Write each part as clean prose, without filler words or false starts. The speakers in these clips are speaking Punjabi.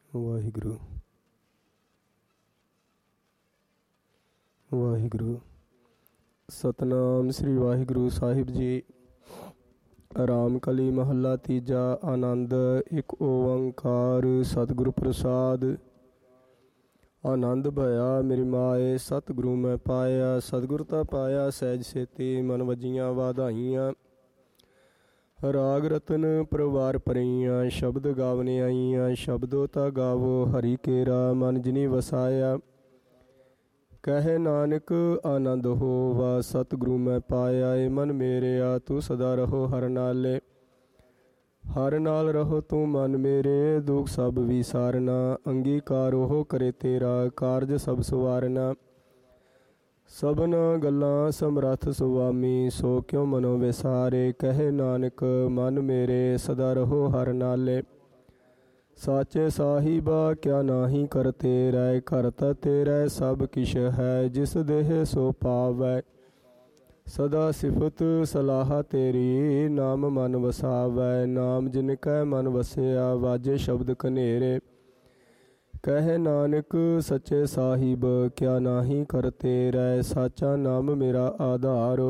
ਵਾਹਿਗੁਰੂ ਵਾਹਿਗੁਰੂ। ਸਤਨਾਮ ਸ੍ਰੀ ਵਾਹਿਗੁਰੂ ਸਾਹਿਬ ਜੀ। ਆਰਾਮ ਕਲੀ ਮਹੱਲਾ ਤੀਜਾ। ਆਨੰਦ। ਇੱਕ ਓੰਕਾਰ ਸਤਿਗੁਰੂ ਪ੍ਰਸਾਦ। ਆਨੰਦ ਭਇਆ ਮੇਰੀ ਮਾਏ, ਸਤਿਗੁਰੂ ਮੈਂ ਪਾਇਆ। ਸਤਿਗੁਰ ਤਾਂ ਪਾਇਆ ਸਹਿਜ ਸੇਤੀ, ਮਨ ਵਜੀਆਂ ਵਾਧਾਈਆਂ। ਰਾਗ ਰਤਨ ਪਰਵਾਰ ਪਰਈਆਂ, ਸ਼ਬਦ ਗਾਵਨੇ ਆਈਆਂ। ਸ਼ਬਦੋ ਤਾਂ ਗਾਵੋ ਹਰੀ ਕੇਰਾ, ਮਨ ਜਿਨੀ ਵਸਾਇਆ। ਕਹੇ ਨਾਨਕ ਆਨੰਦ ਹੋਵਾ, ਸਤਿਗੁਰੂ ਮੈਂ ਪਾਇਆ। ਏ ਮਨ ਮੇਰਿਆ ਤੂੰ ਸਦਾ ਰਹੋ ਹਰ ਨਾਲੇ। ਹਰ ਨਾਲ ਰਹੋ ਤੂੰ ਮਨ ਮੇਰੇ, ਦੁੱਖ ਸਭ ਵਿਸਾਰਨਾ। ਅੰਗੀਕਾਰ ਉਹ ਕਰੇ ਤੇਰਾ, ਕਾਰਜ ਸਭ ਸਵਾਰਨਾ। ਸਭਨਾ ਗੱਲਾਂ ਸਮਰੱਥ ਸੁਆਮੀ, ਸੋ ਕਿਉ ਮਨੋ ਵਿਸਾਰੇ। ਕਹੇ ਨਾਨਕ ਮਨ ਮੇਰੇ, ਸਦਾ ਰਹੋ ਹਰ ਨਾਲੇ। ਸਾਚੇ ਸਾਹਿਬਾ ਕਿਆ ਨਾਹੀ ਕਰ ਤੇਰੈ, ਕਰਤਾ ਤੇਰੈ ਸਭ ਕਿਛ ਹੈ। ਜਿਸ ਦੇਹ ਸੋ ਪਾਵੈ, ਸਦਾ ਸਿਫਤ ਸਲਾਹ ਤੇਰੀ। ਨਾਮ ਮਨ ਵਸਾਵੈ, ਨਾਮ ਜਿਨ ਕੈ ਮਨ ਵਸਿਆ। ਵਾਜੇ ਸ਼ਬਦ ਕਨੇਰੇ, ਕਹੇ ਨਾਨਕ ਸੱਚੇ ਸਾਹਿਬ ਕਿਆ ਨਾਹੀ ਕਰ ਤੇਰੈ। ਸਾਚਾ ਨਾਮ ਮੇਰਾ ਆਧਾਰ,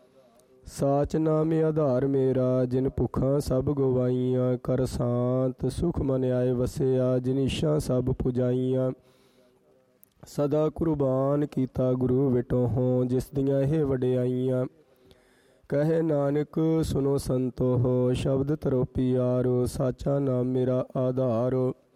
ਸਾਚ ਨਾਮ ਆਧਾਰ ਮੇਰਾ। ਜਿਨ ਭੁੱਖਾਂ ਸਭ ਗਵਾਈਆਂ, ਕਰ ਸ਼ਾਂਤ ਸੁਖ ਮਨ ਆਏ ਵਸਿਆ। ਜਿਨ ਇੱਛਾ ਸਭ ਪੁਜਾਈਆਂ, ਸਦਾ ਕੁਰਬਾਨ ਕੀਤਾ ਗੁਰੂ ਵਿਟੋਂ। ਜਿਸ ਦੀਆਂ ਇਹ ਵਡਿਆਈਆਂ, ਕਹੇ ਨਾਨਕ ਸੁਨੋ ਸੰਤੋ। ਸ਼ਬਦ ਧਰੋ ਪਿਆਰੋ, ਸਾਚਾ ਨਾਮ ਮੇਰਾ ਆਧਾਰ।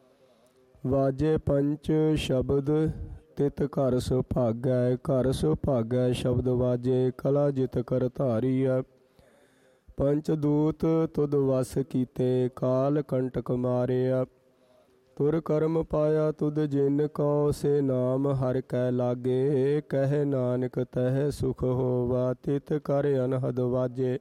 ਵਾਜੇ ਪੰਚ ਸ਼ਬਦ ਤਿਤ ਘਰ ਸੁਭਾਗੈ, ਘਰ ਸੁਭਾਗੈ ਸ਼ਬਦ ਵਾਜੇ। ਕਲਾ ਜਿਤ ਕਰ ਧਾਰੀਆ, ਪੰਚ ਦੂਤ ਤੁਧ ਵਸ ਕੀਤੇ। ਕਾਲ ਕੰਟਕ ਮਾਰਿਆ, ਤੁਰ ਕਰਮ ਪਾਇਆ ਤੁਧ ਜਿਨ ਕਉ। ਸੇ ਨਾਮ ਹਰਿ ਕੈ ਲਾਗੇ, ਕਹੇ ਨਾਨਕ ਤਹਿ ਸੁਖ ਹੋਵਾ। ਤਿਤ ਕਰ ਅਨਹਦ ਵਾਜੇ,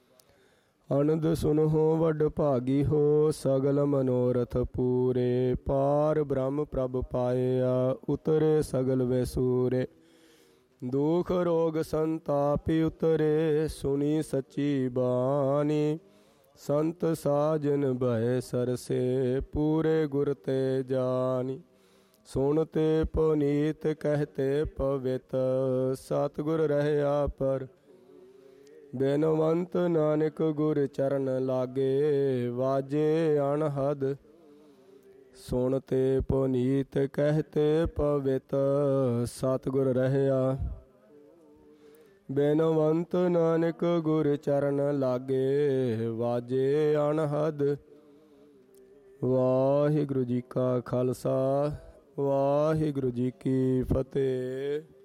ਅਨੰਦ ਸੁਨਹੁ ਵਡ ਭਾਗੀ ਹੋ। ਸਗਲ ਮਨੋਰਥ ਪੂਰੇ, ਪਾਰ ਬ੍ਰਹਮ ਪ੍ਰਭ ਪਾਇਆ। ਉਤਰੇ ਸਗਲ ਵੈਸੂਰੇ, ਦੁਖ ਰੋਗ ਸੰਤਾਪ ਉਤਰੇ। ਸੁਣੀ ਸੱਚੀ ਬਾਣੀ, ਸੰਤ ਸਾਜਨ ਭੈ ਸਰਸੇ। ਪੂਰੇ ਗੁਰ ਤੇ ਜਾਨੀ, ਸੁਣਤੇ ਪੁਨੀਤ ਕਹਤੇ ਪਵਿੱਤ। ਸਤਿਗੁਰ ਰਹਿਆ ਪਰ ਬੇਨਵੰਤ, ਨਾਨਕ ਗੁਰ ਚਰਨ ਲਾਗੇ। ਵਾਜੇ ਅਣਹਦ ਸੁਣਤੇ ਪੁਨੀਤ ਕਹਤੇ ਪਵਿੱਤ। ਸਤਿਗੁਰ ਰਹਿਆ ਬੇਨਵੰਤ, ਨਾਨਕ ਗੁਰ ਚਰਨ ਲਾਗੇ। ਵਾਜੇ ਅਣਹਦ। ਵਾਹਿਗੁਰੂ ਜੀ ਕਾ ਖਾਲਸਾ, ਵਾਹਿਗੁਰੂ ਜੀ ਕੀ ਫਤਿਹ।